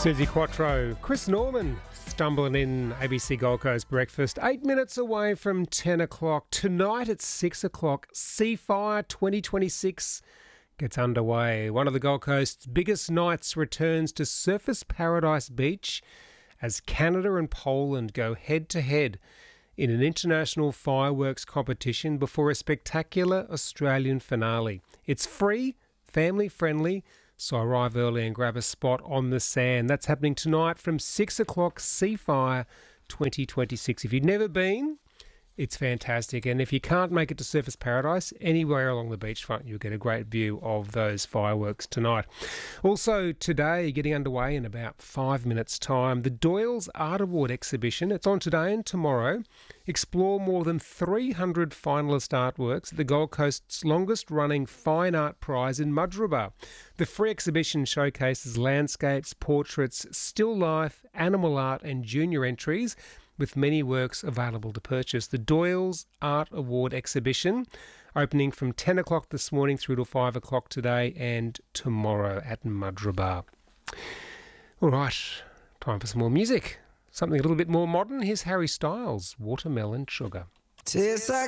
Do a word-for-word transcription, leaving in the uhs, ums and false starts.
Suzi Quatro, Chris Norman stumbling in A B C Gold Coast Breakfast. Eight minutes away from ten o'clock. Tonight at six o'clock, Seafire twenty twenty-six gets underway. One of the Gold Coast's biggest nights returns to Surfers Paradise Beach as Canada and Poland go head-to-head in an international fireworks competition before a spectacular Australian finale. It's free, family-friendly, so arrive early and grab a spot on the sand. That's happening tonight from six o'clock, Seafire twenty twenty-six. If you've never been, it's fantastic. And if you can't make it to Surfers Paradise, anywhere along the beachfront, you'll get a great view of those fireworks tonight. Also today, getting underway in about five minutes' time, the Doyle's Art Award exhibition. It's on today and tomorrow. Explore more than three hundred finalist artworks at the Gold Coast's longest-running fine art prize in Mudgeeraba. The free exhibition showcases landscapes, portraits, still life, animal art and junior entries, with many works available to purchase. The Doyle's Art Award exhibition opening from ten o'clock this morning through to five o'clock today and tomorrow at Mudgeeraba. All right, time for some more music. Something a little bit more modern. Here's Harry Styles, Watermelon Sugar. Tastes like